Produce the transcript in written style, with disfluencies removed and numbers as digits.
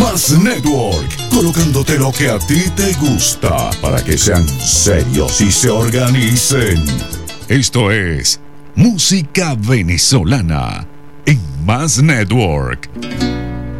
Más Network, colocándote lo que a ti te gusta para que sean serios y se organicen. Esto es Música Venezolana en Más Network.